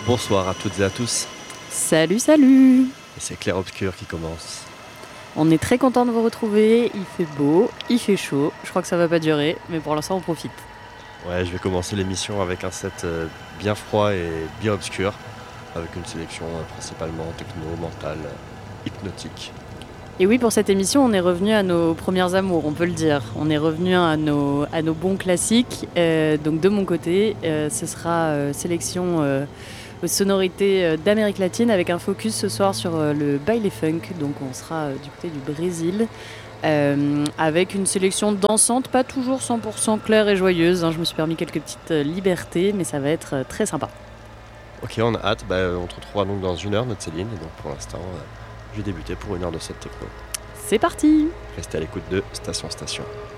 Bonsoir à toutes et à tous, Salut, salut! et c'est Clair Obscur qui commence. On est très content de vous retrouver, il fait beau, il fait chaud, je crois que ça va pas durer, mais pour l'instant on profite. Ouais, je vais commencer l'émission avec un set bien froid et bien obscur, avec une sélection principalement techno, mentale, hypnotique. Et oui, pour cette émission, on est revenu à nos premières amours, on peut le dire. On est revenu à nos bons classiques. Donc de mon côté, ce sera sélection aux sonorités d'Amérique latine avec un focus ce soir sur le baile funk. Donc on sera du côté du Brésil. Avec une sélection dansante, pas toujours 100% claire et joyeuse. Je me suis permis quelques petites libertés, mais ça va être très sympa. Ok, on a hâte, on te retrouvera donc dans une heure, notre Céline, et donc pour l'instant, je vais débuter pour une heure de set techno. C'est parti! Restez à l'écoute de Station.